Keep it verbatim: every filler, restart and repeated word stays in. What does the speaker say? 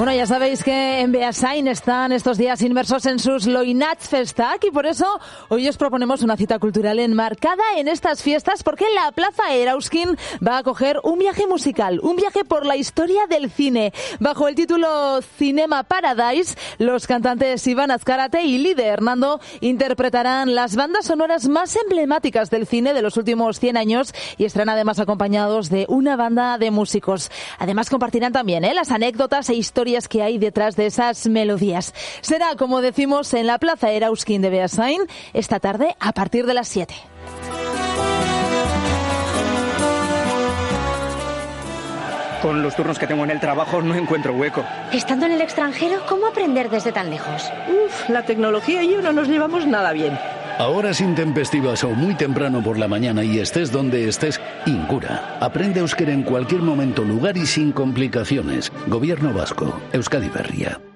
Bueno, ya sabéis que en Beasain están estos días inmersos en sus Loinatsfestak y por eso hoy os proponemos una cita cultural enmarcada en estas fiestas, porque la Plaza Erauzkin va a acoger un viaje musical, un viaje por la historia del cine. Bajo el título Cinema Paradise, los cantantes Iván Azcárate y Lide Hernando interpretarán las bandas sonoras más emblemáticas del cine de los últimos cien años y estarán además acompañados de una banda de músicos. Además compartirán también ¿eh? las anécdotas e historias que hay detrás de esas melodías. Será, como decimos, en la Plaza Erauzkin de Beasain esta tarde a partir de las siete. Con los turnos que tengo en el trabajo no encuentro hueco. Estando en el extranjero, ¿cómo aprender desde tan lejos? Uf, la tecnología y yo no nos llevamos nada bien. A horas intempestivas o muy temprano por la mañana y estés donde estés, Incura. Aprende euskera en cualquier momento, lugar y sin complicaciones. Gobierno vasco. Euskadi Berria.